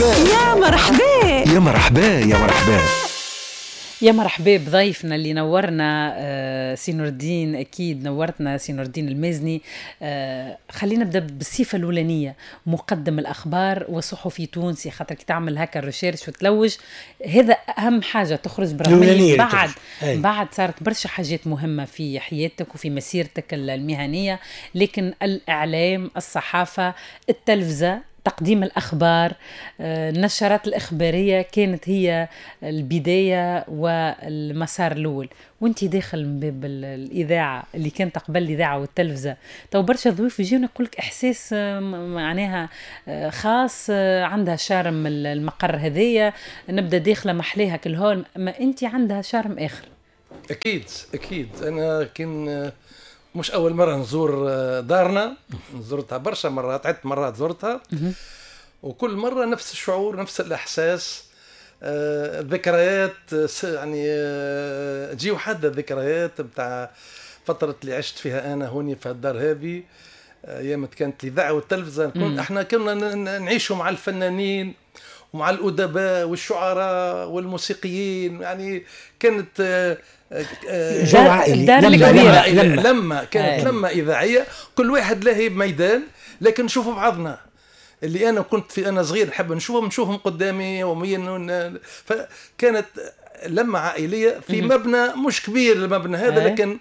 مرحبا يا مرحبا يا مرحبا يا مرحبا يا مرحبا بضيفنا اللي نورنا سي نور الدين. اكيد نورتنا سي نور الدين المازني. خلينا نبدا بالصفه الاولانيه، مقدم الاخبار وصحفي تونسي، خاطر كي تعمل هكا ريشيرش وتلوج هذا اهم حاجه تخرج برمية. بعد صارت برشا حاجات مهمه في حياتك وفي مسيرتك المهنيه، لكن الاعلام، الصحافه، التلفزه، تقديم الأخبار، النشرات الإخبارية كانت هي البداية والمسار الأول. وانتي داخل من باب الإذاعة اللي كانت قبل الإذاعة والتلفزة، تو برشا ضيوف يجيون يقولك إحساس معناها خاص، عندها شارم المقر هذية، نبدأ داخلة محليها كل هول، ما انتي عندها شارم آخر. أكيد أنا كان مش أول مرة نزور دارنا، زرتها برشا مرات، عدة مرات زرتها، وكل مرة نفس الشعور، نفس الإحساس، ذكريات، يعني تجيو حد ذكريات بتاع فترة اللي عشت فيها أنا هوني في الدار هذه، أيام كانت الإذاعة والتلفزة. احنا كنا نعيشوا مع الفنانين ومع الأدباء والشعراء والموسيقيين، يعني كانت جو عائلي. لما كانت لما إذاعية، كل واحد له ميدان، لكن نشوفوا بعضنا. اللي أنا كنت في أنا صغير نحب نشوفهم قدامي يوميا، فكانت لما عائلية في مبنى مش كبير المبنى هذا، لكن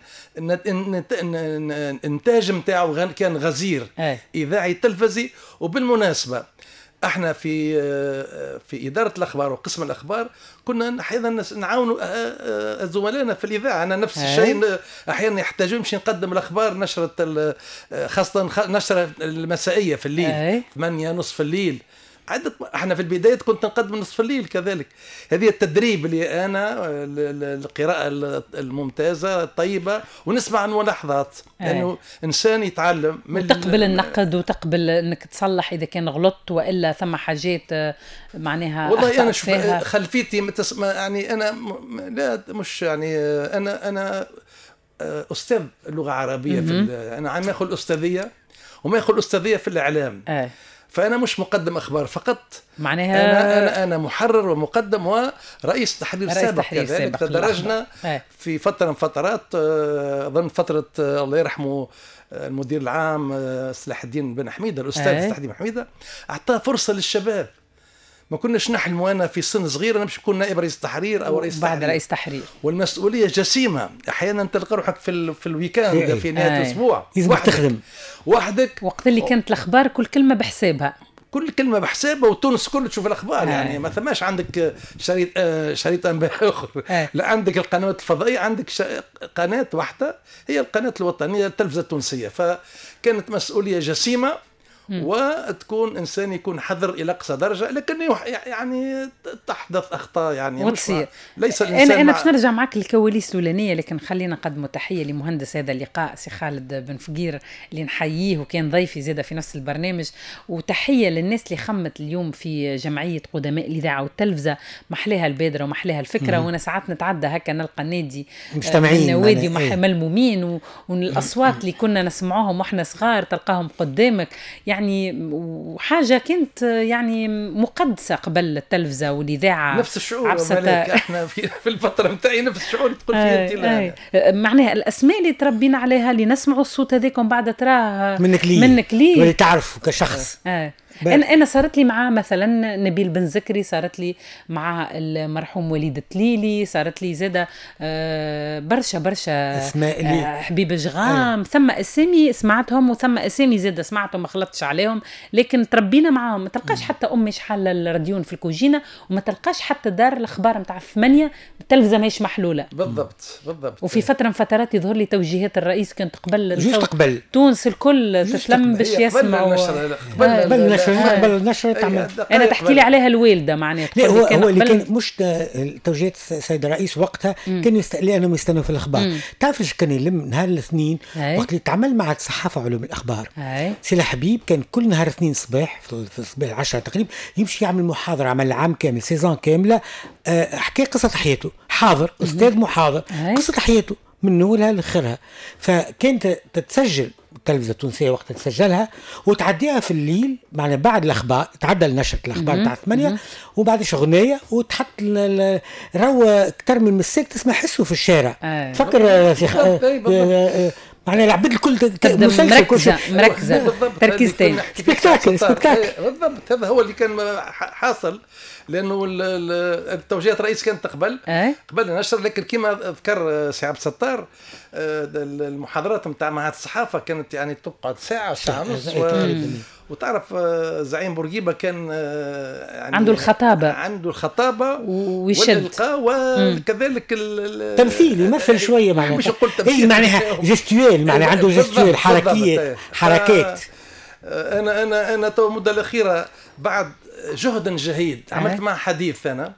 الإنتاج متاعه كان غزير، إذاعي تلفزي. وبالمناسبة احنا في إدارة الأخبار وقسم الأخبار كنا أحيانا نعاونوا زملائنا في الإذاعة. أنا نفس الشيء أحيانا يحتاجون باش نقدم الأخبار، نشرة خاصة نشرة المسائية في الليل 8:30 الليل. احنا في البداية كنت نقدم نصف الليل كذلك. هذه التدريب اللي أنا، القراءة الممتازة الطيبة، ونسمع عن ملاحظات، لأنه إنسان يتعلم وتقبل النقد، وتقبل أنك تصلح إذا كان غلطت، وإلا ثم حاجات معناها والله أنا شوف خلفيتي يعني أنا لا مش يعني أنا أستاذ اللغة العربية أنا عم أخذ الأستاذية وما أخذ الأستاذية في الإعلام. فأنا مش مقدم أخبار فقط، معناها أنا محرر ومقدم ورئيس تحرير سابق كذلك. تدرجنا في فترة من فترات، أظن فترة الله يرحمه المدير العام صلاح الدين بن حميدة، الأستاذ صلاح الدين بن حميدة، أعطاه فرصة للشباب. ما كناش نحلم وانا في سن صغير انا باش نكون نائب رئيس تحرير او رئيس بعد رئيس تحرير، والمسؤوليه جسيمه. احيانا تلقى روحك في الويكاند في نهايه الاسبوع تخدم وحدك، وقت اللي كانت الاخبار كل كلمه بحسابها، كل كلمه بحسابها، وتونس كل تشوف الاخبار. يعني ما ثماش عندك شريط انباء اخر، لا عندك القنوات الفضائيه، عندك قناه واحده هي القناه الوطنيه التلفزه التونسيه. فكانت مسؤوليه جسيمه، وتكون إنسان يكون حذر إلى أقصى درجة، لكن يعني تحدث أخطاء يعني وتصير. ليس الإنسان أنا باش نرجع معك الكواليس الأولانية، لكن خلينا نقدم تحية لمهندس هذا اللقاء سي خالد بن فقير اللي نحييه، وكان ضيفي زيادة في نفس البرنامج. وتحية للناس اللي خمت اليوم في جمعية قدماء الإذاعة والتلفزة، محلها البادرة ومحلها الفكرة. وأنا ساعات نتعدى هكا نلقى النادي مجتمعين، النوادي ملمومين، والأصوات اللي كنا نسمعوهم وإحنا صغار تلقاهم قدامك، يعني وحاجة كنت يعني مقدسة قبل التلفزة والإذاعة. نفس الشعور احنا في الفترة متاعي نفس الشعور تقول فيه معناها الأسماء اللي تربينا عليها، اللي نسمعوا الصوت هذاك ومن بعد تراه منك ليه تعرف كشخص. أنا صارت لي مع مثلا نبيل بن زكري، صارت لي مع المرحوم وليد تليلي، صارت لي زادة برشا حبيب جغام. ثم أسامي سمعتهم، وثم أسامي زادة سمعتهم ما خلطتش عليهم، لكن تربينا معهم. ما تلقاش حتى أمي شحال الراديون في الكوجينة، وما تلقاش حتى دار الأخبار متاع 8 التلفزة ماهيش محلولة. بالضبط. وفي فترة من فترات يظهر لي توجيهات الرئيس كانت قبل تونس الكل تسلم باش يسمعوا قبل النشر تعمل. انا تحكي لي عليها الوالده معناها. هو اللي كان مش توجيهات السيد الرئيس وقتها كان لانهم يستنوا في الاخبار. تعرف ايش كان يلم نهار الاثنين وقت اللي تعمل مع الصحافه علوم الاخبار؟ سي حبيب كان كل نهار اثنين صباح في الصباح 10 تقريبا يمشي يعمل محاضره، عمل عام كامل سيزون كامله، حكى قصه حياته، حاضر استاذ محاضر قصه حياته من أولها لآخرها. فكانت تتسجل التلفزة التونسية وقتها تسجلها وتعديها في الليل، معنا بعد الأخبار تعدل نشرة الأخبار بتاع 8 وبعد أغنية وتحط رو أكتر من مساك تسمع حسه في الشارع. تفكر معناها العباد الكل مركزة تركيزتين سبيكتاكل بالضبط. هذا هو اللي كان حاصل، لانه التوجيهات الرئيس كانت قبل النشر. لكن كما ذكر سي عبد الستار المحاضرات نتاع معهد الصحافه كانت يعني تقعد ساعه ونص وتعرف زعيم بورقيبه كان يعني عنده الخطابه ويشد وكذلك التمثيل يمثل شويه معناها مش نقول تمثيل معناها جستويل، معناها عنده جستويل حركات. انا تو المده الاخيره بعد جهد جهيد عملت معه حديث انا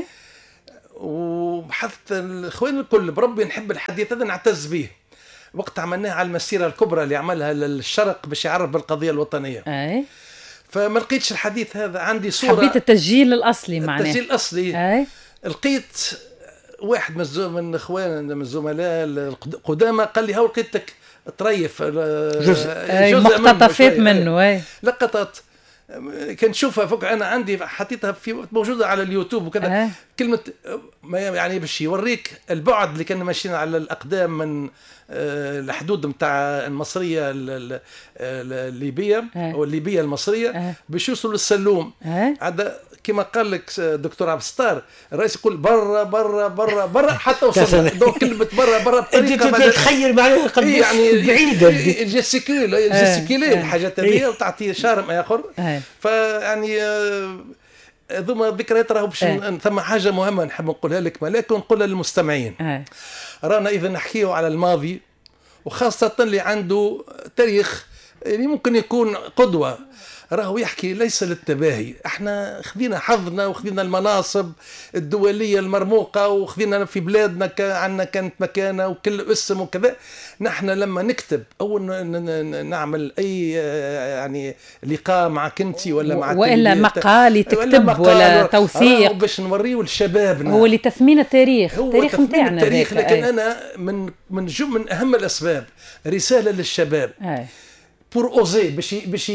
وبحثت الاخوان الكل بربي نحب الحديث هذا نعتز به. وقت عملناه على المسيره الكبرى اللي عملها للشرق باش يعرف بالقضيه الوطنيه. فما لقيتش الحديث هذا، عندي صوره حبيت التسجيل الاصلي معناه التسجيل الاصلي. لقيت واحد من اخواننا من الزملاء القدامى قال لي هاو لقيت لك طريف جزء مقتطفات منه لقطات كنت نشوفها فوق. انا عندي حطيتها في موجوده على اليوتيوب وكذا. كلمه ما يعني باش يوريك البعد اللي كنا ماشيين على الاقدام من الحدود نتاع المصريه الليبيه او الليبيه المصريه باش يوصلوا للسلوم. هذا كما قال لك دكتور عبد الستار الرئيس يقول برا برا برا برا حتى وصلنا. دونك كلمه برا برا بطريقه تخيل معنا يعني بعيده جيستيكولي الحاجات هذه وتعطي شارم اخر. فيعني ذوما ذكريات راهو باش ثم حاجه مهمه نحب نقولها لك ولكن نقولها للمستمعين. رانا اذا نحكيو على الماضي وخاصه اللي عنده تاريخ اللي ممكن يكون قدوه راهو يحكي ليس للتباهي. احنا خذينا حظنا وخذينا المناصب الدوليه المرموقه وخذينا في بلادنا عندنا كانت مكانه وكل اسم وكذا. نحن لما نكتب او نعمل اي يعني لقاء معك انت ولا مع والا مقال تكتب ولا توثيق باش نوريه لشبابنا هو لتثمين التاريخ نتاعنا التاريخ. لكن انا من اهم الاسباب رساله للشباب بور اوزي باش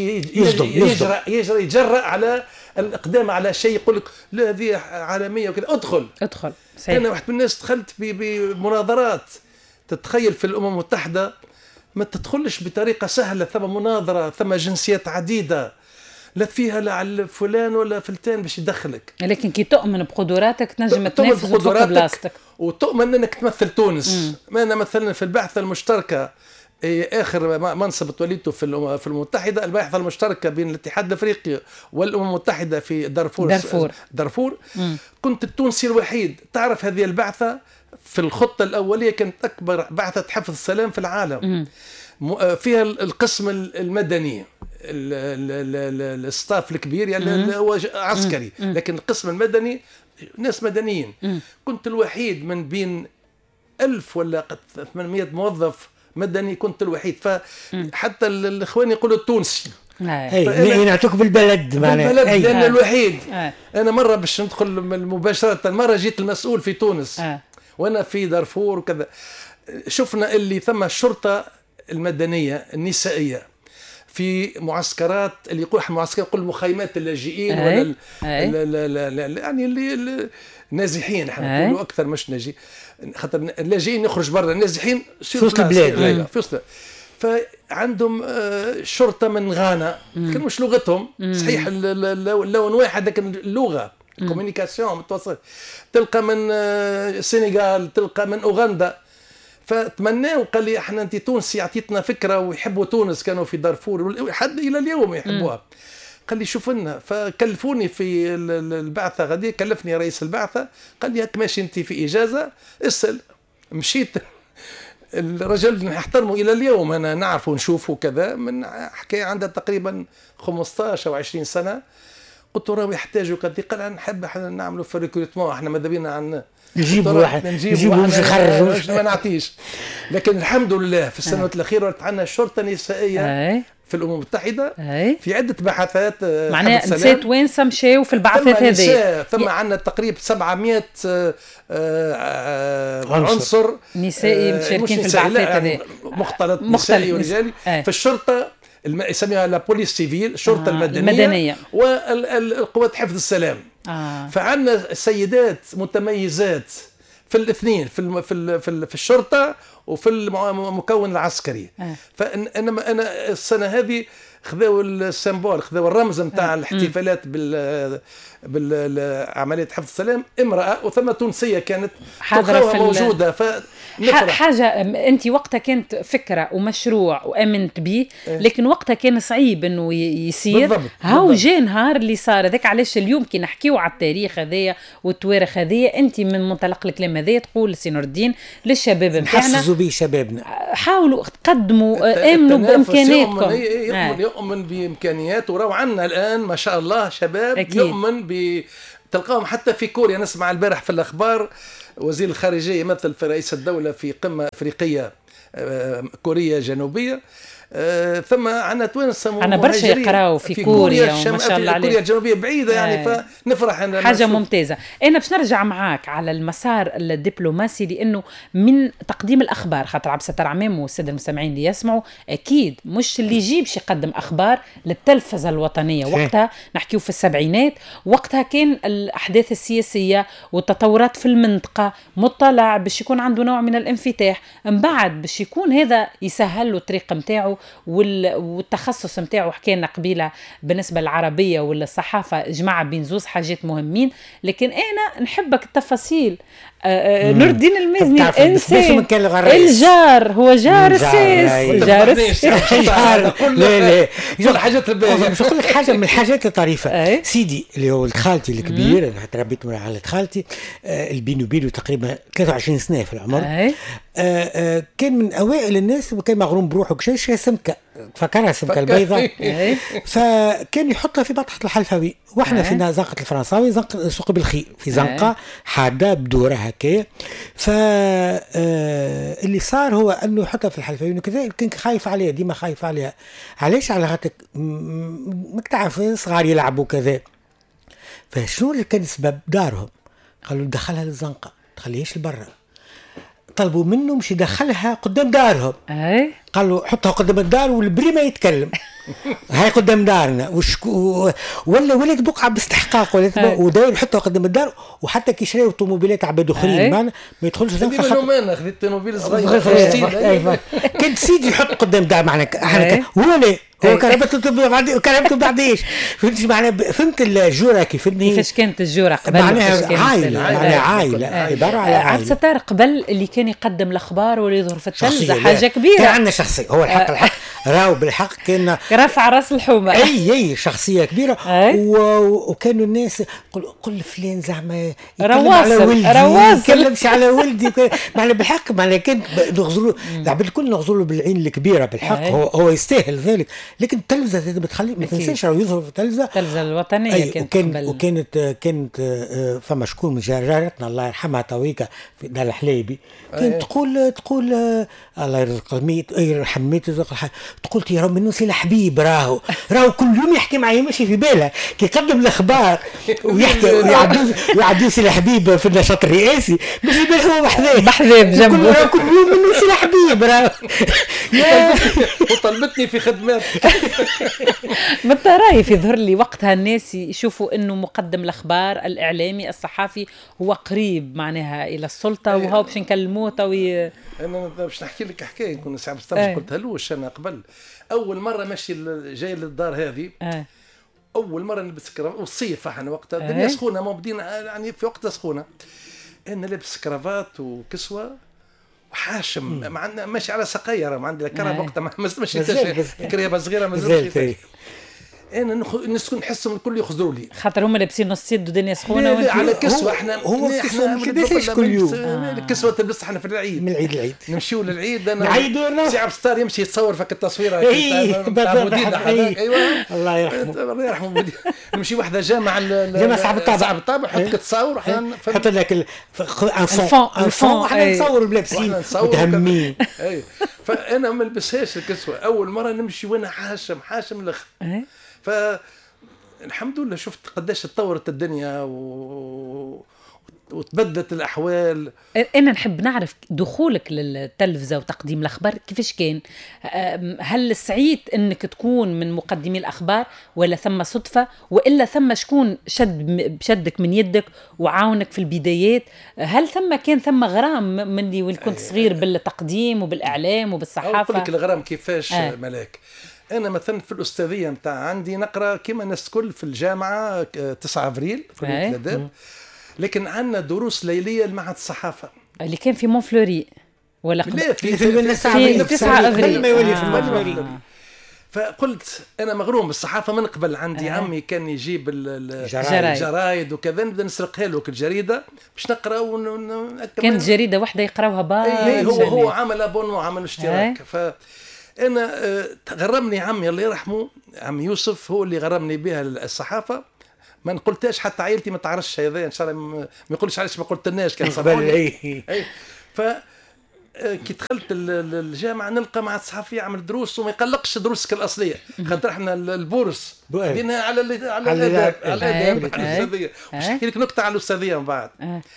يجرأ على الاقدام على شيء يقول لك لا هذه عالميه وكذا ادخل. صحيح. انا واحد من الناس دخلت بمناظرات تتخيل في الامم المتحده ما تدخلش بطريقه سهله. ثم مناظره ثم جنسيات عديده لا فيها لعل فلان ولا فلتان باش يدخلك. لكن كي تؤمن بقدراتك تنجم تنافس وتفوق بلاصتك وتؤمن انك تمثل تونس. ما انا مثلا في البعثه المشتركه اخر منصب توليته في الامم المتحده الباحثه المشتركه بين الاتحاد الافريقي والامم المتحده في دارفور. كنت التونسي الوحيد. تعرف هذه البعثه في الخطه الاوليه كانت اكبر بعثه حفظ السلام في العالم. فيها القسم المدني الستاف الكبير يعني هو عسكري لكن القسم المدني ناس مدنيين. كنت الوحيد من بين 1000 ولا 800 موظف مدني كنت الوحيد. فحتى الاخوان يقولوا التونسي ينعتوك بالبلد لأن الوحيد. انا مره باش ندخل مباشره مره جيت المسؤول في تونس وانا في دارفور وكذا. شفنا اللي ثم الشرطه المدنيه النسائيه في معسكرات اللي يقول معسكر يقول مخيمات اللاجئين ولا يعني اللي نازحين احنا نقولوا اكثر مش ناجي خاطر اللاجئين يخرج برا النازحين في وسط البلاد فعندهم شرطه من غانا كان مش لغتهم صحيح اللون واحد لكن اللغه الكوميونيكاسيون متواصل. تلقى من السنغال تلقى من اوغندا. فتمناه وقال لي احنا انت تونسي اعطيتنا فكره ويحبوا تونس كانوا في دارفور حد الى اليوم يحبوها. قال لي شوف لنا. فكلفوني في البعثه غادي كلفني رئيس البعثه قال لي هاك ماشي انت في اجازه اسال. مشيت الرجل نحترمه الى اليوم انا نعرفه ونشوفه كذا من حكايه عندها تقريبا 15 او 20 سنه قلت له راهو يحتاجوا كذا. قال نحب احنا نعملوا في ريكروتمون، احنا ماذا بينا عن نجيبوا واحد مش يخرجوا ما نعطيش. لكن الحمد لله في السنوات الاخيره ولات عندنا شرطه نسائيه في الامم المتحده في عده بعثات. معناها نسيت وين مشاو في البعثات هذه. ثم عندنا تقريبا 700 عنصر نسائي مشاركين في البعثات هذه، مختلط نسائي ورجالي في الشرطه يسميها لا بوليس سيفيل، الشرطه المدنيه والقوات حفظ السلام. فعندنا سيدات متميزات في الاثنين، في الشرطه وفي المكون العسكري. فانما انا السنه هذه خذوا السيمبول، خذوا الرمز نتاع الاحتفالات بالعمليه حفظ السلام امراه، وثم تونسيه كانت حاضره موجوده. حاجه انت وقتها كانت فكره ومشروع وامنت به، لكن وقتها كان صعيب انه يصير. هاو جاء نهار اللي صار هذاك. علاش اليوم كي نحكيو على التاريخ هذايا والتواريخ هذيا، انت من منطلق الكلام هذايا تقول سي نور الدين للشباب نتاعنا نحفزوا به شبابنا، حاولوا تقدموا، امنوا بامكانياتكم. يؤمن بامكانيات. وراو عندنا الان ما شاء الله شباب أكيد. يؤمن تلقاهم حتى في كوريا. نسمع البارح في الاخبار وزير الخارجيه يمثل في رئيس الدوله في قمه افريقيه كوريا جنوبيه. ثم عندنا توانسه أنا برشا يقراوا في كوريا ما شاء الله عليه. كوريا الجنوبيه بعيده يعني فنفرح. أنا حاجه ممتازه. انا باش نرجع معاك على المسار الدبلوماسي، لانه من تقديم الاخبار، خاطر عبد الستار عمام والساده المستمعين اللي يسمعوا اكيد مش اللي يجيبش يقدم اخبار للتلفزه الوطنيه. وقتها نحكيو في السبعينات، وقتها كان الاحداث السياسيه والتطورات في المنطقه مطلع باش يكون عنده نوع من الانفتاح. من بعد باش يكون هذا يسهل له الطريق نتاعو والتخصص نتاعو. حكينا قبيله بالنسبه للعربيه والصحافه جماعه بين زوز حاجات مهمين، لكن انا نحبك التفاصيل. نور الدين المازني انسان الجار هو جار السيس، جار لا الحاجات مش نقول لك حاجه من الحاجات الطريفه. سيدي اللي هو ولد خالتي الكبير، انا تربيت مع ولد خالتي البينو بينو تقريبا 23 سنه في العمر. كان من اوائل الناس وكان مغروم بروحه كشيء سمكه، تفكرها سمكه البيضاء. فكان يحطها في بطحه الحلفاوي، واحنا في زنقه الفرنساوي سوق بالخير في زنقه حاده بدوره هكايا. اللي صار هو انه يحطها في الحلفاوي وكذا. كان خايف عليها، ديما خايف عليها. علاش؟ على خاطر ما تعرف صغار يلعبوا كذا. فشنو اللي كان سبب؟ دارهم قالوا دخلها للزنقه، تخليهاش لبرا. طلبوا منه مش يدخلها قدام دارهم. قالوا حطها قدام الدار والبري ما يتكلم. هاي قدام دارنا ولا ولد بقعه باستحقاق وداير يحطها قدام الدار. وحتى كي شراو طوموبيلات عباد اخرين ما يدخلش زنقه. خذيت طوموبيل صغير كنت سيدي يحط قدام دار معنا هو كرهبته بعد ايش فهمتش معنا. فهمت الجوره كيفاش كانت الجوره قبل؟ معناها عائله عباره على عائله. عبد الستار قبل اللي كان يقدم الاخبار واللي يظهر في التلفزه حاجه كبيره. كان عندنا شخصيه، هو الحق راهو بالحق كان رفع راس الحومه. اي شخصيه كبيره. وكانوا الناس قل فلان زعما يكلمش على ولدي معنا بالحق. معنا كان نغزلوا العباد الكل نغزلوا بالعين الكبيره بالحق. هو يستاهل ذلك. لكن التلفزه بتخلي ما تنساش راهو يظهر في التلفزه الوطنيه. كانت فما شكون من جارتنا الله يرحمها تويكا في دار الحليبي كانت تقول الله يرزق الميت يرحم الميت يرزق الحي. تقول يا رب منو سي حبيب راهو كل يوم يحكي معي ماشي في بالها كي يقدم الاخبار ويحكي ويعدي سي حبيب في النشاط الرئاسي مش في باله هو بحذاه بجنبه كل يوم منو سي حبيب راهو وطلبتني في خدمات. متى رايف يظهر لي وقتها الناس يشوفوا انه مقدم الاخبار الاعلامي الصحافي هو قريب معناها الى السلطه وهو باش نكلموه انا باش نحكي لك حكايه كنا ساعه مستمع قلتها لوش انا قبل. اول مره ماشي جاي للدار هذه اول مره نلبس كرافات والصيف احنا وقتها الدنيا سخونه ما بدينا يعني في وقتها سخونه. انا لابس كرافات وكسوه وحاشم معنا ماشي على سقايه ما عندي كرهب وقتها ماشي كريبه صغيره ما زلت. انا الناس نحسهم الكل يخزروا لي، خاطر هم لابسين نص يد ودنيا سخونه. لا على كسوه. احنا احنا مش لابسين كل يوم. الكسوه تلبس احنا في العيد، من العيد للعيد نمشيو للعيد. انا نعيدوا سي عبد الستار يمشي يتصور فك التصويره تاع مدينه هذاك. ايوه الله يرحمه الله يرحمه. نمشي وحده جامع صعب الطابع، صعب الطابع حط تصور حط لك الفون احنا نصور بلابسين متهمين. اي فانا ما نلبسهاش الكسوه اول مره نمشي وانا حاشم الاخر. فالحمد لله شفت قداش تطورت الدنيا وتبدلت الاحوال. انا نحب نعرف دخولك للتلفزه وتقديم الاخبار كيفاش كان. هل سعيد انك تكون من مقدمي الاخبار ولا ثم صدفه، والا ثم شكون شدك من يدك وعاونك في البدايات؟ هل كان ثم غرام من اللي كنت صغير بالتقديم وبالاعلام وبالصحافه؟ اقول لك الغرام كيفاش. ملاك انا مثلا في الاستاذيه نتاع عندي نقرا كما الناس الكل في الجامعه 9 ابريل في كليه الاداب، لكن عندنا دروس ليليه لمعهد الصحافه اللي كان في مونفلوري ولا لا في 9 ابريل ما يولي في مونفلوري. فقلت انا مغروم بالصحافه من قبل. عندي عمي كان يجيب الجرايد وكذا، نبدا نسرقها له الجريده باش نقرا كانت جريده واحده يقراوها هو عمل ابون وعمل اشتراك. فانا غرمني عمي الله يرحمه، عمي يوسف هو اللي غرمني بها الصحافه. ما نقولتهاش حتى عائلتي ما تعرفش هذا ان شاء الله، ما يقولش علاش ما قلتلناش كان صباح. ف كي دخلت الجامعه نلقى مع الصحفي يعمل دروس وما يقلقش دروسك الاصليه، خاطر احنا البورس خدينا على الاداب على الاستاذيه. باش نحكي لك نكته على الاستاذيه من بعد.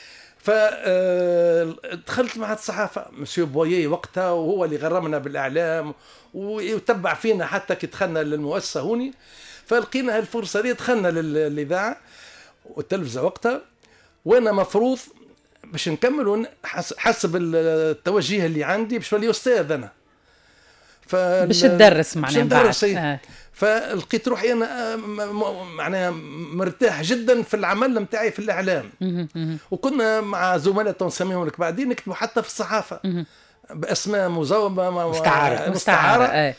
فدخلت مع الصحافه مسيو بويي وقتها، وهو اللي غرمنا بالاعلام ويتبع فينا حتى كي دخلنا للمؤسسه هوني. فلقينا هالفرصه دي دخلنا للاذاعه والتلفزه وقتها، وانا مفروض باش نكمل حسب التوجيه اللي عندي باش نولي استاذ انا. باش تدرس معناها بعد. فلقيت روحي انا معناها مرتاح جدا في العمل نتاعي في الاعلام. وكنا مع زملاء نسميهم لك بعدين نكتبوا حتى في الصحافه باسماء مزومه مستعاره.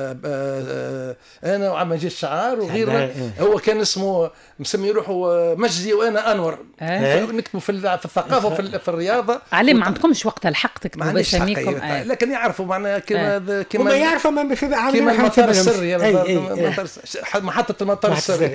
انا وعم مجيد الشعار وغيرنا. هو كان اسمه مسمي روحه مجدي وانا انور. نكتبوا في الثقافه وفي الرياضه. علي ما عندكمش وقتها الحق تكتبوا باساميكم، لكن يعرفوا معناها كما ما يعرفوا ما في كما المطار السري محطه المطار السري.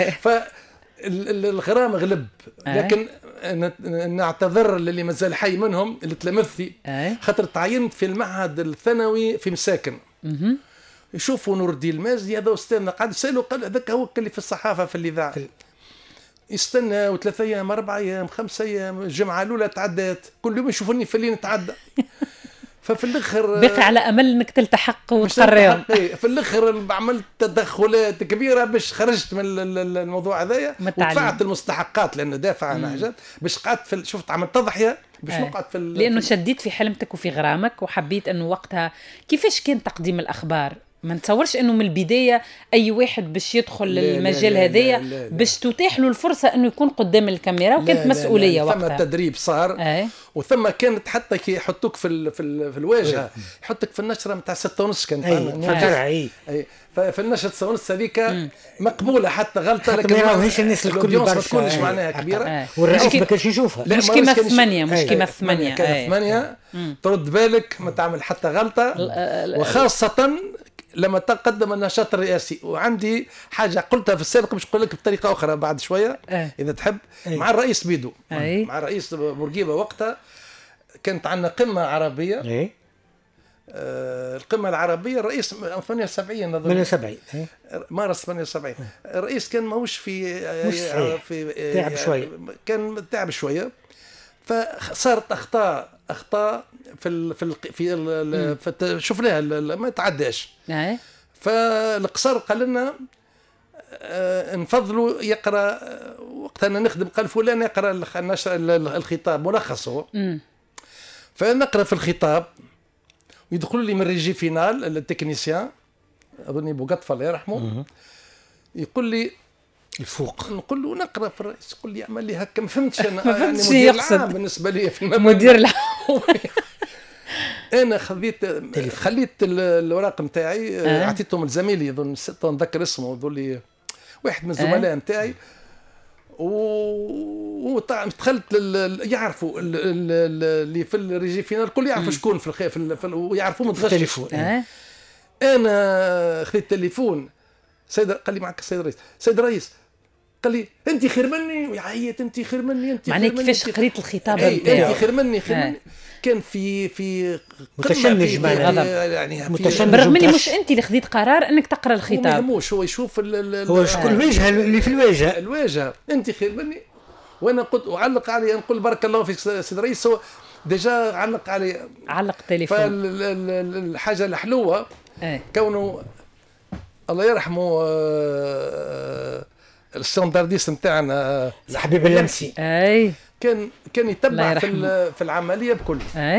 فالغرام غلب. لكن نعتذر للي مازال حي منهم اللي تلامذتي، خاطر تعينت في المعهد الثانوي في مساكن. يشوفوا نور الدين المازني هذا استاذنا قاعد يسالوا، قال هذاك هو اللي في الصحافه في الاذاعه. يستنى 3 ايام 4 ايام 5 ايام، الجمعه الاولى تعدات، كل يوم يشوفوني في الليل نتعدى. ففي الاخر بقى على امل انك تلتحق وتقررهم. في الاخر عملت تدخلات كبيره باش خرجت من الموضوع هذايا، ودفعت المستحقات لانه دافع عن حاجات باش قعدت شفت عملت تضحيه باش نقعد في لانه شديت في حلمتك وفي غرامك، وحبيت انه وقتها. كيفاش كان تقديم الاخبار؟ ما نتصورش انه من البدايه اي واحد باش يدخل للمجال هذايا باش تتيح له الفرصه انه يكون قدام الكاميرا، وكانت مسؤوليه وقتها. ثم تدريب صار. وثم كانت حتى كي يحطوك في الواجهه يحطك في النشره نتاع 6:30 كانت ففي النشره 6:30 هذيك مقبوله حتى غلطه، لكن ما راهوش الناس الكل ما تكونش معناها كبيره. والرئيس ما كانش يشوفها، مش كيما 8 مش كيما 8 كانت 8 ترد بالك ما تعمل حتى غلطه. وخاصه لما تقدم النشاط الرئاسي. وعندي حاجه قلتها في السابق باش نقول لك بطريقه اخرى بعد شويه اذا تحب. مع الرئيس بيدو، مع الرئيس بورقيبه وقتها كانت عندنا قمه عربيه. القمه العربيه الرئيس 78 اظن 78 مارس 78. الرئيس كان ماهوش في تعب شويه، كان تعب شويه. فصارت اخطاء في شفناها ما تعداش. فالقصر قال لنا نفضلوا يقرا وقت انا نخدم، قال فلان يقرا الخطاب ملخصه. فنقرا في الخطاب ويدخلوا لي من ريجي فينال التكنيسيان اظني بوقطفه الله يرحمه، يقول لي الفوق. نقول له نقرا في الرئيس، يقول لي اعمل لي هكا. ما فهمتش انا يعني مدير العام بالنسبه لي في مدير العام انا خليت الوراق نتاعي، اعطيتهم لزميلي يظن نتذكر اسمه، يقول لي واحد من الزملاء نتاعي، ودخلت يعرفوا اللي في الريجي فينال الكل يعرفوا شكون ويعرفوا متغشش. انا خذيت التليفون، سيد قال لي معك السيد الرئيس، سيد الرئيس قال لي انت خير مني، ويعيط انت خير مني، انت معناه كيفاش قريت الخطاب نتاعو؟ انت خير مني كان في متشنج يعني متشنج، برغم اني مش انت اللي خذيت قرار انك تقرا الخطاب. ما يهموش، هو يشوف هو شكون الواجهه اللي في الواجهه انت خير مني. وانا قلت وعلق علي، نقول بارك الله فيك سيد الرئيس، هو ديجا علق التليفون. فالحاجه الحلوه كونه الله يرحمه الستاندرديست نتاعنا الحبيب اللمسي، كان يتبع في العمليه بكل.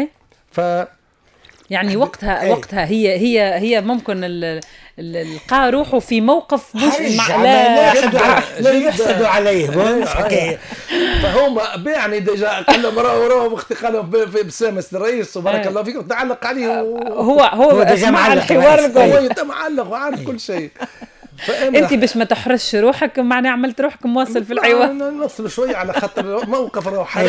يعني وقتها هي ممكن لقى روحه في موقف مش لا يفسدوا عليه حكايه. فهم يعني ديجا قال لهم راهو اختي قالوا بسامة الرئيس وبارك الله فيك، تعلق عليه هو مع الحوار هو معلق وعارف كل شيء. انت باش ما تحرش روحك معناها عملت روحك موصل في الحوار، نوصل شويه على خاطر موقف روحي.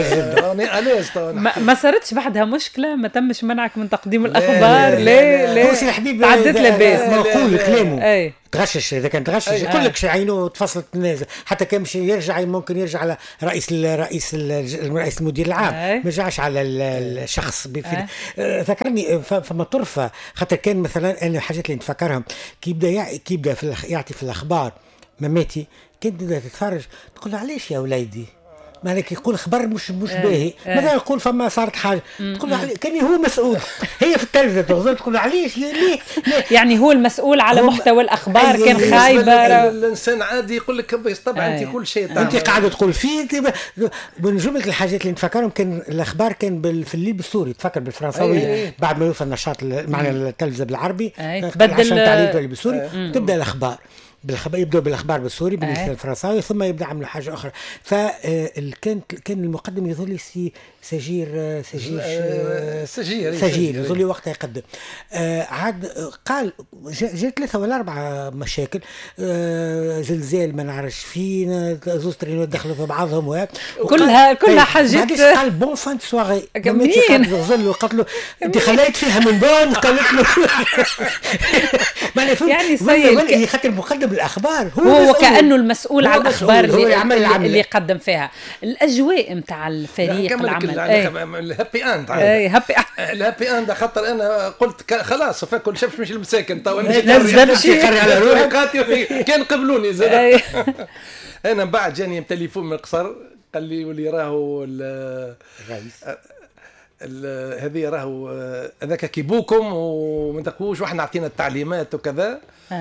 ما صارتش بعدها مشكله؟ ما تمش منعك من تقديم الاخبار؟ لا سي الحبيب تعدت لباس معقول كلامه تغشش. اذا كان تغشش يقول لك عينه تفصلت النازل، حتى كان مش يرجع ممكن يرجع على رئيس المدير العام، ما يرجعش على الشخص. ذكرني فما طرفه، خاطر كان مثلا انا الحاجات اللي نتفكرهم كي يبدا يعطي في الاخبار مماتي، كنت بدها تتفرج تقول له علاش يا وليدي مالك يقول خبر مش باهي، ماذا يقول فما صارت حاجه تقول له كان هو مسؤول. هي في التلفزه تغزل تقول له علاش ليه يعني هو المسؤول على محتوى الاخبار. كان خايبه. الانسان عادي يقول لك طبعا انت كل شيء انت قاعده تقول فيه. من جمله الحاجات اللي نتفكرهم كان الاخبار كان في الليل بالسوري، تفكر بالفرنساويه بعد ما يوصل النشاط معنى التلفزه بالعربي بدل تعليق بالسوري تبدا الاخبار يبدأ بالأخبار بالسوري بالنسبة للفرنساوي، ثم يبدأ عملوا حاجة أخرى. كان المقدم يظل سجير يظل وقتها يقدم. عاد قال جاء 3 ولا 4 مشاكل، زلزال ما نعرفش فين، زوز ترينات دخلوا في بعضهم كلها حاجات. قال بون فان سواغي كمين غزل وقالت له انت خليت فيها من بون، قالت له يعني سيد خاطر مقدم الاخبار هو كانه المسؤول على الاخبار اللي قدم فيها. الاجواء نتاع الفريق العمل الهابي اند الهابي اند، خاطر انا قلت خلاص فاكل شبش مش المساكن تو نمشي على روحي كان قبلوني زاد. انا بعد جاني تليفون من القصر قال لي ولي راهو الرئيس هذه راهو هذاك كيبوكم وما تقوش، واحنا عطينا التعليمات وكذا.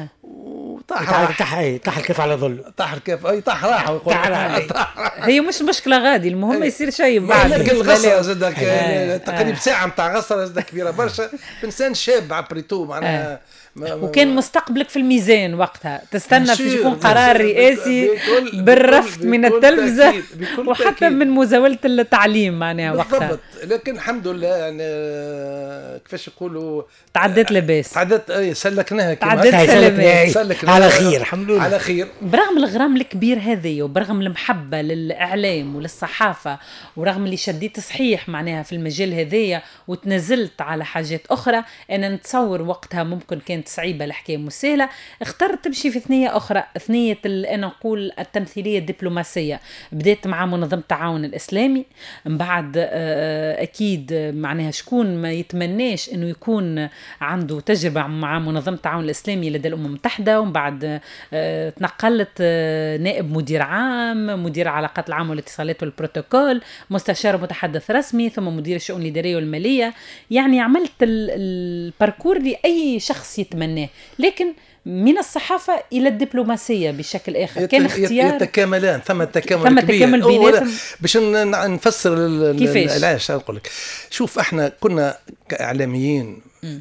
طاح الكيف على ظل، طاح الكيف طاح راح. هي مش مشكله غادي، المهم يصير شيء بعد. لكن الغصه زادك تقريبا ساعه نتاع غصه زادك كبيره برشا. انسان شاب عبريتو معناها وكان مستقبلك في الميزان وقتها، تستنى في يكون قرار رئاسي بالرفض من التلفزة وحتى من مزاولة التعليم معناها وقتها. بالضبط. لكن الحمد لله يعني كيفاش يقولوا تعدت لباس، تعدت سلكناها على خير الحمد لله على خير. برغم الغرام الكبير هذه وبرغم المحبة للإعلام وللصحافة، ورغم اللي شديت صحيح معناها في المجال هذية وتنزلت على حاجات أخرى، أنا نتصور وقتها ممكن كانت صعيبة الحكاية مسهلة، اخترت تمشي في ثنية أخرى، ثنية أنا نقول التمثيلية الدبلوماسية. بدأت مع منظمة التعاون الإسلامي، من بعد أكيد معناها شكون ما يتمناش أنه يكون عنده تجربة مع منظمة التعاون الإسلامي لدى الأمم المتحدة. ومن بعد تنقلت نائب مدير عام، مدير العلاقات العامة والاتصالات والبروتوكول، مستشار متحدث رسمي، ثم مدير الشؤون الإدارية والمالية. يعني عملت الباركور لأي شخص يتمناه، لكن من الصحافة إلى الدبلوماسية بشكل آخر كان اختيار. يتكاملان، ثم تكامل بيناتهم. باش نفسر العيش. أقول لك شوف، احنا كنا كإعلاميين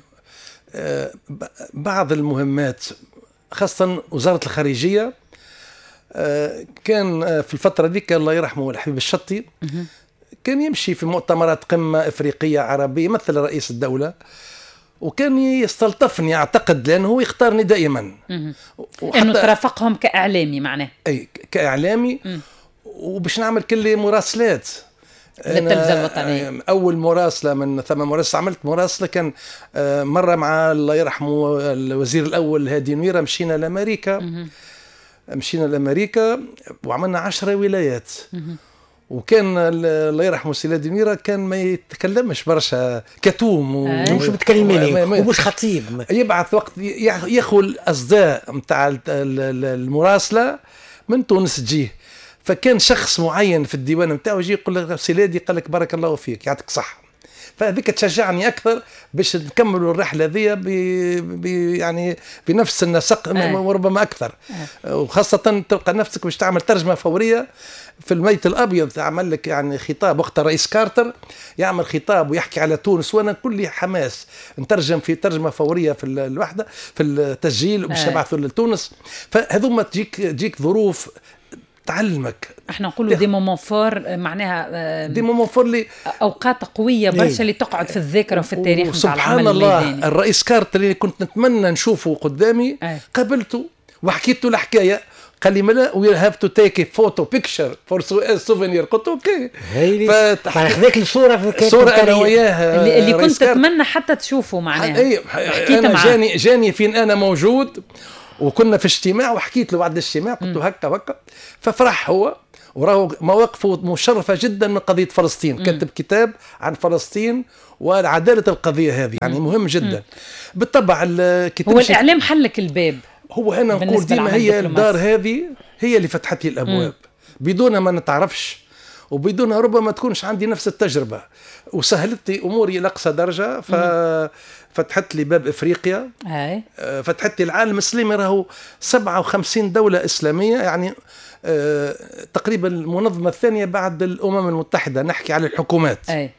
بعض المهمات خاصة وزارة الخارجية كان في الفترة ذيك الله يرحمه الحبيب الشطي كان يمشي في مؤتمرات قمة إفريقية عربية مثل رئيس الدولة، وكان يستلطفني أعتقد لأنه هو يختارني دائما. إنه ترافقهم كإعلامي معناه. أي كإعلامي. وباش نعمل كل مراسلات للتلفزة الوطنية. أول مراسلة من 8 مراسلة عملت مراسلة كان مرة مع الله يرحمه الوزير الأول هادي نويرة. مشينا لأمريكا وعملنا 10 ولايات. وكان الله يرحمه سي هادي نويرة كان ما يتكلمش برشا، كتوم ومش متكلمين ومش خطيب، يبعث وقت ياخذ الأصداء متاع المراسلة من تونس تجيه. فكان شخص معين في الديوان نتاعو يجي يقول لك سيلادي قال لك بارك الله فيك يعطيك صح. فهذيك تشجعني اكثر باش نكملوا الرحله ذي يعني بنفس النسق وربما اكثر. وخاصه تلقى نفسك باش تعمل ترجمه فوريه في الميت الابيض، تعمل لك يعني خطاب وقت الرئيس كارتر يعمل خطاب ويحكي على تونس، وانا كل حماس نترجم في ترجمه فوريه في الوحده في التسجيل باش نبعثوا لتونس. فهذوما تجيك ظروف تعلمك. احنا نقولوا دي مومون فور، معناها دي مومون فور اللي اوقات قويه برشا اللي تقعد في الذاكره وفي التاريخ نتاع سبحان الله. الرئيس كارتر اللي كنت نتمنى نشوفه قدامي قابلته وحكيت له الحكايه، قال لي ملا وي هاف تو تيك فوتو بيكتشر فور سوفينير. قلت اوكي. فاخذك الصوره انا وياه اللي كنت تتمنى حتى تشوفه معناها. انا جاني فين انا موجود، وكنا في اجتماع وحكيت له بعد الاجتماع قلت له هكا ففرح هو، وراه مواقفه مشرفة جدا من قضية فلسطين. كتب كتاب عن فلسطين وعدالة القضية هذه، يعني مهم جدا. بالطبع هو الإعلام حلك الباب. هو أنا نقول ديما هي الدار هذه هي اللي فتحت لي الأبواب. بدونها ما نتعرفش، وبدونها ربما تكونش عندي نفس التجربة، وسهلت لي أموري لأقصى درجة. فتحت لي باب إفريقيا، فتحت لي العالم الإسلامي. راهو 57 دولة إسلامية، يعني تقريبا المنظمة الثانية بعد الأمم المتحدة. نحكي على الحكومات.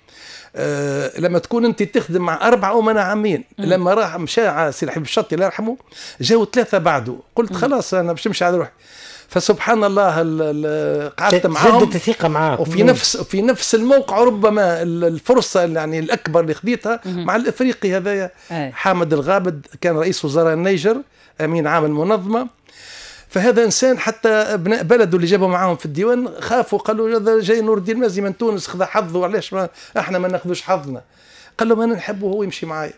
لما تكون أنت تخدم مع 4 أمناء عامين، لما راح مشى سي الحبيب الشطي الله يرحمه جاوا 3 بعده، قلت خلاص أنا باش نمشي على روحي. فسبحان الله قعدت معهم وفي نفس الموقع ربما الفرصة يعني الأكبر اللي خديتها مع الإفريقي هذايا. حامد الغابد كان رئيس وزراء النيجر، أمين عام المنظمة. فهذا إنسان حتى أبناء بلده اللي جابوا معاهم في الديوان خافوا، قالوا هذا جاي نور الدين المازني من تونس خذ حظه، علاش احنا ما ناخذوش حظنا؟ قال لهم أنا نحبه هو يمشي معايا.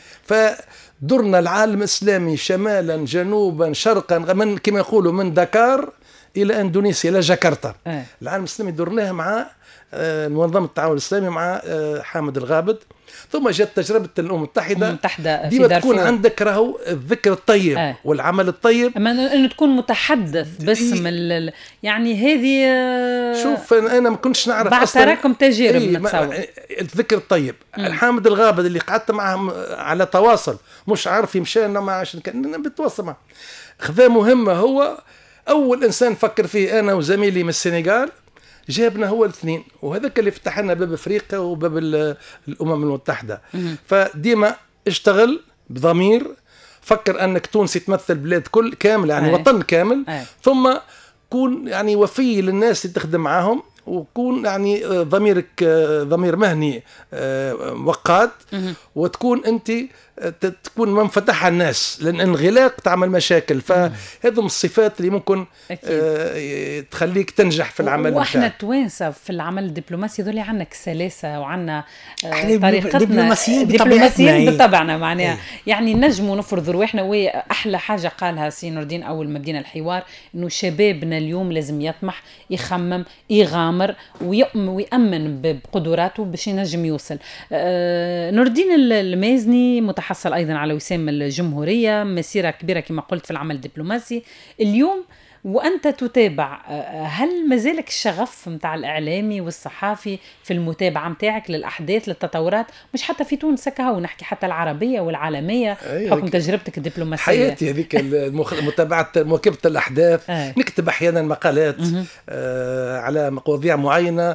فدرنا العالم الإسلامي شمالا جنوبا شرقا، من كما يقولوا من دكار إلى إندونيسيا إلى جاكرتا. العالم الإسلامي درناه مع منظمة التعاون الإسلامي مع حامد الغابد. ثم جاءت تجربة الأمم المتحدة ديما تكون عندك راهو الذكر الطيب والعمل الطيب، أما أنه تكون متحدث باسم يعني هذه. شوف أنا ما كنتش نعرف بعد تراكم تجارب نتصور الذكر الطيب. حامد الغابد اللي قعدت معه على تواصل، مش عارف يمشي ما عشان كان بتواصل معه. خذا مهمة، هو أول إنسان فكر فيه أنا وزميلي من السنغال، جابنا هو الاثنين، وهذاك اللي فتح لنا باب افريقيا وباب الامم المتحده. فديما اشتغل بضمير، فكر انك تونسي تمثل بلاد كل كامل، يعني وطن كامل. ثم كون يعني وفي للناس اللي تخدم معاهم، وكون يعني ضميرك ضمير مهني وقاد، وتكون انت تكون منفتح على الناس، لان انغلاق تعمل مشاكل. فهذم الصفات اللي ممكن تخليك تنجح في العمل. واحنا توانسه في العمل الدبلوماسي ذولي عندنا سلاسه وعندنا طريقتنا دبلوماسيين بطبعنا معناها. يعني نجموا نفرض رواحنا. واحلى حاجه قالها سي نور الدين اول ما بدينا الحوار، انه شبابنا اليوم لازم يطمح، يخمم، يغامر، ويأمن بقدراته باش ينجم يوصل. نور الدين المازني متحصل أيضا على وسام الجمهورية، مسيرة كبيرة كما قلت في العمل الدبلوماسي. اليوم وأنت تتابع، هل مازالك الشغف متاع الإعلامي والصحافي في المتابعة متاعك للأحداث للتطورات، مش حتى في تونس كهو نحكي حتى العربية والعالمية بحكم تجربتك الدبلوماسية؟ حياتي هذيك متابعة مواكبة الأحداث. نكتب أحيانا مقالات على مواضيع معينة،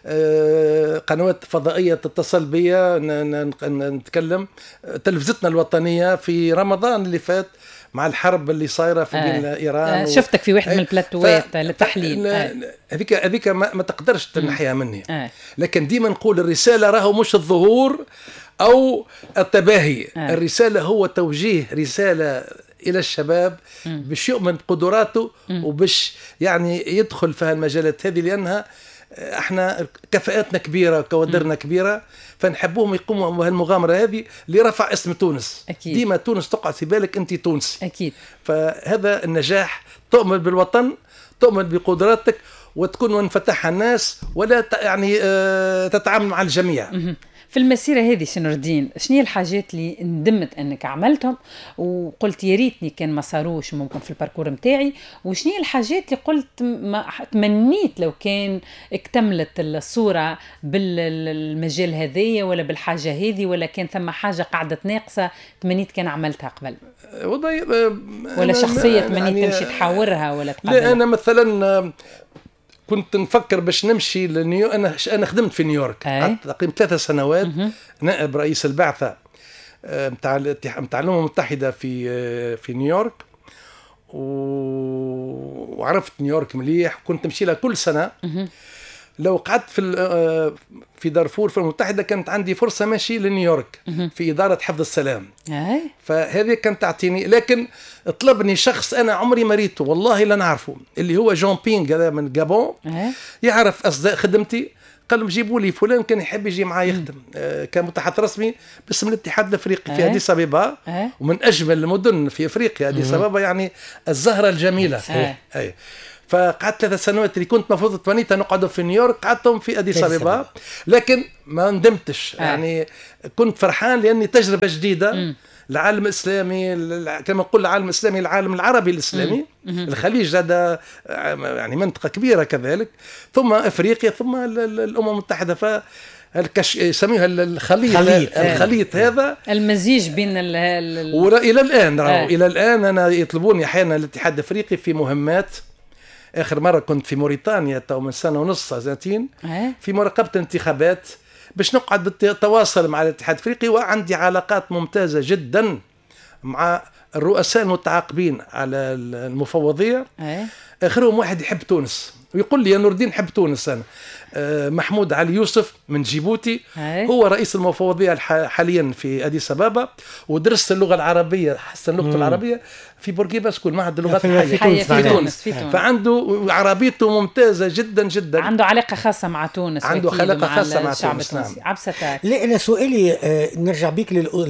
قنوات فضائية تتصل بي نتكلم. تلفزتنا الوطنية في رمضان اللي فات مع الحرب اللي صايره في بين ايران شفتك في واحد من البلاتوات للتحليل. هذيك ما تقدرش تنحيها مني. لكن ديما نقول الرساله راهو مش الظهور او التباهي. الرساله هو توجيه رساله الى الشباب باش يؤمن بقدراته وباش يعني يدخل في هالمجالات هذه، لانها احنا كفاءاتنا كبيره وكوادرنا كبيره، فنحبوهم يقوموا بهالمغامره هذه لرفع اسم تونس. أكيد. ديما تونس تقعد في بالك انت تونس. اكيد. فهذا النجاح، تؤمن بالوطن، تؤمن بقدراتك، وتكون منفتح على الناس، ولا يعني تتعامل مع الجميع. في المسيرة هذه سي نور الدين، شنو هي الحاجات اللي ندمت انك عملتهم وقلت يا ريتني كان ما صاروش ممكن في الباركور متاعي، وشنو هي الحاجات اللي قلت ما تمنيت لو كان اكتملت الصورة بالمجال هذايا ولا بالحاجة هذه، ولا كان ثم حاجة قاعدة ناقصة تمنيت كان عملتها قبل؟ ولا شخصية تمنيت يعني تمشي تحاورها ولا تقابلها؟ لا، أنا مثلا كنت نفكر باش نمشي لنيويورك. انا خدمت في نيويورك تقريبا 3 سنوات نائب رئيس البعثه نتاع الامم المتحده في نيويورك، وعرفت نيويورك مليح. كنت نمشي لها كل سنه. لو قعدت في دارفور في المتحده كانت عندي فرصه ماشي لنيويورك في اداره حفظ السلام. فهذه كانت تعطيني، لكن طلبني شخص انا عمري ما ريته والله لا نعرفه، اللي هو جون بينغ، هذا من جابون، يعرف اصدقاء خدمتي. قال لهم جيبوا لي فلان كان يحب يجي معي يخدم كمتحدث رسمي باسم الاتحاد الافريقي في اديس ابيبا، ومن اجمل المدن في افريقيا اديس ابيبا، يعني الزهره الجميله. فقعدت 3 سنوات اللي كنت مفروض تمنيتها نقعدوا في نيويورك قعدتهم في اديس ابيبا، لكن ما ندمتش. يعني كنت فرحان لاني تجربه جديده. العالم الاسلامي كما نقول العالم الاسلامي، العالم العربي الاسلامي، الخليج هذا يعني منطقه كبيره كذلك، ثم افريقيا، ثم الامم المتحده. يسميها الخليط هذا المزيج بين والى الان الى الان انا يطلبوني احيانا الاتحاد الافريقي في مهمات. اخر مره كنت في موريتانيا تو من سنه ونص سنتين في مراقبه الانتخابات باش نقعد بالتواصل مع الاتحاد الافريقي، وعندي علاقات ممتازه جدا مع الرؤساء المتعاقبين على المفوضيه. اخرهم واحد يحب تونس ويقول لي يا نور الدين حب تونس. انا محمود علي يوسف من جيبوتي، هو رئيس المفوضيه حاليا في اديس ابابا، ودرست اللغه العربيه، حسن لغته العربيه في بوركينا فاسو، معهد اللغات الحيه في تونس. فعنده عربيته ممتازه جدا جدا، عنده علاقه خاصه مع تونس، عنده علاقه خاصه مع الشعب التونسي. عبستك. لا، انا سؤالي نرجع بيك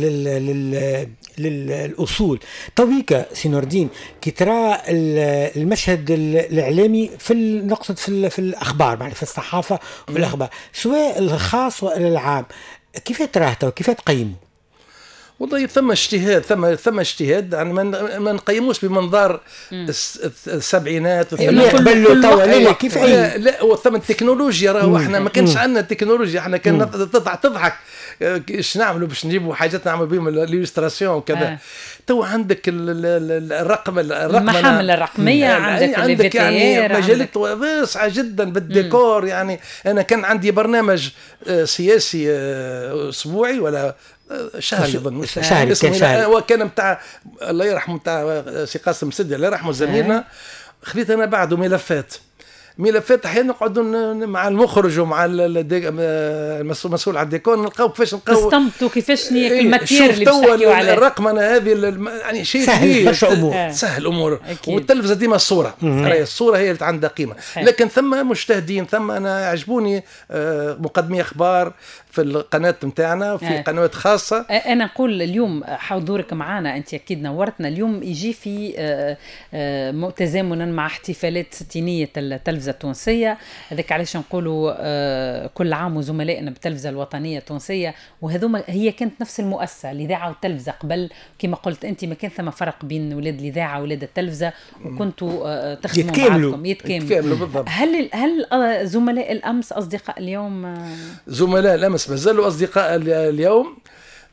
للاصول. تويكا سي نور الدين كي ترى المشهد الاعلامي نقصد في الاخبار، يعني في الصحافه وفي الاخبار، سواء الخاص ولا العام، كيف تراه وكيف تقيمه؟ والله ثم اجتهاد، ثم اجتهاد. يعني ما نقيموش بمنظار السبعينات كيف لا وثم التكنولوجيا. راهو احنا ما كانش عندنا تكنولوجيا، احنا كان تضحك ايش نعملوا باش نجيبوا حاجات نعمل بهم الإليستراسيون وكذا. تو عندك المحامل الرقميه، عندك يعني مجالات واسعه جدا بالديكور. يعني انا كان عندي برنامج سياسي اسبوعي ولا شهر يظن، شهر وكان متاع الله يرحمه متاع سي قاسم سدي الله يرحمه زميلنا. خليت انا بعده ملفات احيانا نقعدوا مع المخرج ومع المسؤول على الديكور نلقاو كيفاش تستنبطوا كيفاش الماتير اللي بتحكيوا عليه. الرقمنه هذه يعني شيء سهل الامور. والتلفزه ديما الصوره هي اللي عندها قيمه. لكن ثم مجتهدين، ثم انا يعجبوني مقدمي اخبار في القناه نتاعنا، في قنوات خاصه. انا نقول اليوم حضورك معنا انت اكيد نورتنا اليوم، يجي في تزامنا مع احتفالات ستينيه التلفزه التونسيه. هذاك علاش نقولوا كل عام وزملائنا بالتلفزه الوطنيه التونسيه، وهذوما هي كانت نفس المؤسسه الاذاعه والتلفزه قبل. كما قلت انت ما كان ثم فرق بين ولاد الاذاعه وولاد التلفزه، وكنتوا تخدموا معكم يتكاملوا بالضبط. هل زملاء الامس اصدقاء اليوم؟ زملاء الامس ما زالوا اصدقاء اليوم.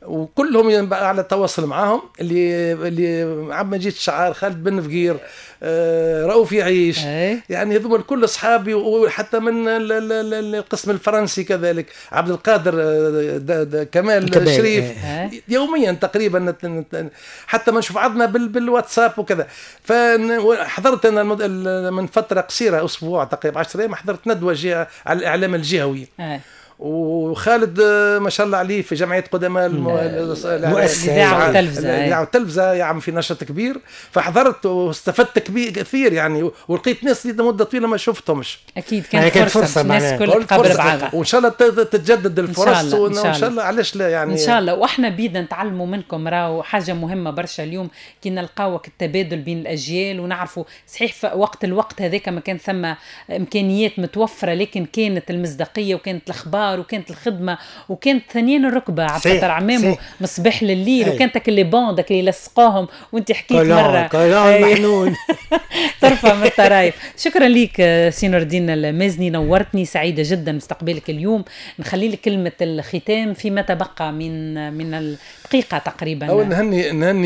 وكلهم ينبقى على تواصل معاهم، اللي عبد المجيد الشعار، خالد بن فقير، رؤوف يعيش، يعني هذول كل اصحابي، وحتى من القسم الفرنسي كذلك عبد القادر، كمال شريف، يوميا تقريبا حتى ما نشوف بعضنا بالواتساب وكذا. فحضرت انا من فتره قصيره، اسبوع تقريبا 10 ايام، حضرت ندوه على الاعلام الجهوي. وخالد ما شاء الله عليه في جمعية قدماء الإذاعة والتلفزة يعمل في نشاط كبير، فحضرت واستفدت كثير يعني، ولقيت ناس مدة طويلة ما شفتهمش. أكيد كانت فرصة الناس كل قبل بعضها، وإن شاء الله تتجدد الفرص، وإن شاء الله علاش لا يعني إن شاء الله. وإحنا بدنا نتعلموا منكم، راهو حاجة مهمة برشا اليوم كي نلقاو التبادل بين الأجيال، ونعرفوا صحيح في الوقت هذاك ما كان ثم إمكانيات متوفرة، لكن كانت المصداقية وكانت الأخبار وكانت الخدمة وكانت ثانيين الركبة عبد عمامو مصباح لليل، وكانتك اللي باندك اللي لصقاهم، وانت حكيت مرة محنون طرفة من الطرايف. شكرا ليك سي نور الدين المازني، نورتني، سعيدة جدا باستقبالك اليوم. نخلي لك كلمة الختام فيما تبقى من الدقيقة تقريبا. أو نهني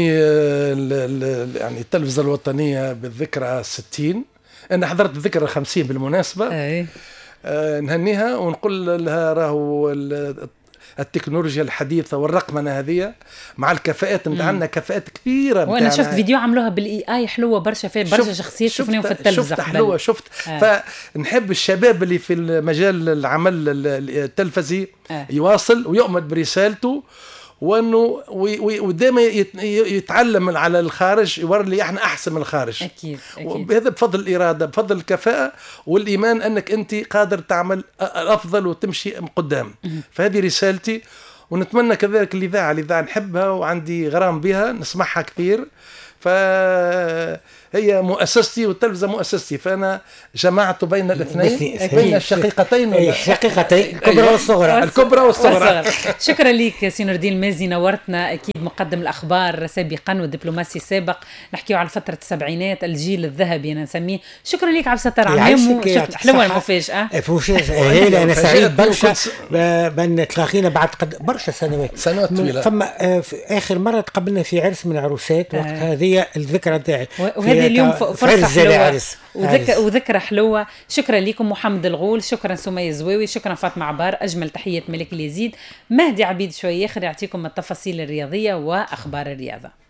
يعني التلفزة الوطنية بالذكرى 60، أنا حضرت الذكرى 50 بالمناسبة. نهنيها ونقول لها راهو التكنولوجيا الحديثة والرقمنة هذه مع الكفاءات عندنا كفاءات كثيرة. وانا شفت فيديو عملوها بالاي اي حلوة برشا، في برشا شخصيات شفناهم في التلفزة. شفت حلوة شفت. فنحب الشباب اللي في المجال العمل التلفزي يواصل ويؤمن برسالته، وانه ودائما يتعلم على الخارج، يوري احنا احسن من الخارج. اكيد هذا بفضل الاراده، بفضل الكفاءه والايمان انك انت قادر تعمل الافضل وتمشي قدام. فهذه رسالتي، ونتمنى كذلك الاذاعه نحبها وعندي غرام بها، نسمعها كثير. هي مؤسستي والتلفزة مؤسستي، فأنا جمعت بين الاثنين، بين الشقيقتين الكبرى والصغرى. شكرا لك سي نور الدين المازني، نورتنا. أكيد مقدم الأخبار سابقا والدبلوماسي سابق، نحكيو على فترة السبعينات، الجيل الذهبي أنا نسميه. شكرا لك عبد الستار عمامو، حلوة المفاجأة. هي أنا سعيد برشا بأن تلاقينا بعد برشا سنوات طويلة. ثم في آخر مرة تقبلنا في عرس من عروسات، وقت هذه الذكرى تاعي، وهذه اليوم فرصة حلوة وذكرى حلوة. شكرا لكم محمد الغول، شكرا سمية الزويوي، شكرا فاطمة عبار، أجمل تحية ملك اليزيد. مهدي عبيد شوي ياخر يعطيكم التفاصيل الرياضية وأخبار الرياضة.